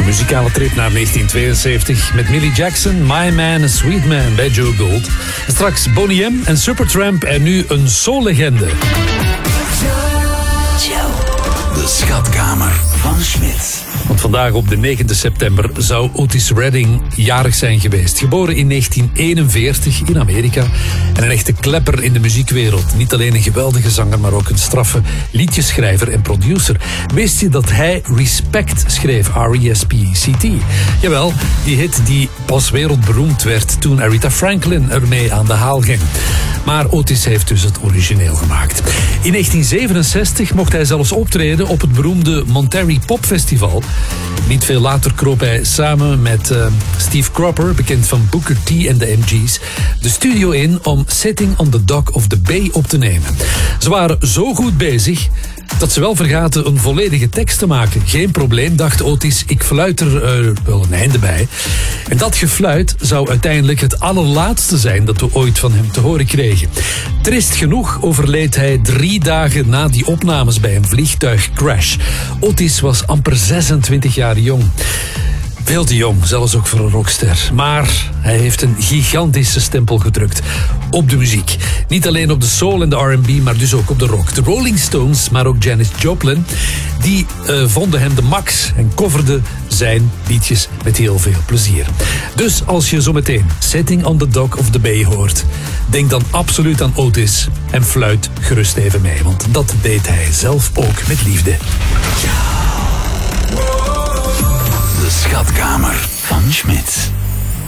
muzikale trip naar 1972 met Millie Jackson, My Man, A Sweet Man bij Joe Gold. En straks Boney M en Supertramp en nu een soul-legende. De schatkamer van Smit. Want vandaag op de 9e september zou Otis Redding jarig zijn geweest. Geboren in 1941 in Amerika. En een echte klepper in de muziekwereld. Niet alleen een geweldige zanger, maar ook een straffe liedjeschrijver en producer. Wist je dat hij Respect schreef? R-E-S-P-E-C-T. Jawel, die hit die pas wereldberoemd werd toen Aretha Franklin ermee aan de haal ging. Maar Otis heeft dus het origineel gemaakt. In 1967 mocht hij zelfs optreden op het beroemde Monterey Pop Festival. Niet veel later kroop hij samen met Steve Cropper, bekend van Booker T en de MG's, de studio in om Sitting on the Dock of the Bay op te nemen. Ze waren zo goed bezig dat ze wel vergaten een volledige tekst te maken. Geen probleem, dacht Otis, ik fluit er wel een einde bij. En dat gefluit zou uiteindelijk het allerlaatste zijn dat we ooit van hem te horen kregen. Triest genoeg overleed hij 3 dagen na die opnames bij een vliegtuigcrash. Otis was amper 26 jaar jong. Veel te jong, zelfs ook voor een rockster. Maar hij heeft een gigantische stempel gedrukt op de muziek. Niet alleen op de soul en de R&B, maar dus ook op de rock. De Rolling Stones, maar ook Janis Joplin, die vonden hem de max en coverden zijn liedjes met heel veel plezier. Dus als je zometeen Sitting on the Dock of the Bay hoort, denk dan absoluut aan Otis en fluit gerust even mee, want dat deed hij zelf ook met liefde. De schatkamer van Smit.